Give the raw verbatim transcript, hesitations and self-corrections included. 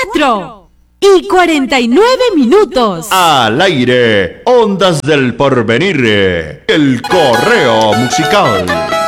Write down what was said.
cuatro y cuarenta y nueve minutos. Al aire, Ondas del Porvenir, el correo musical.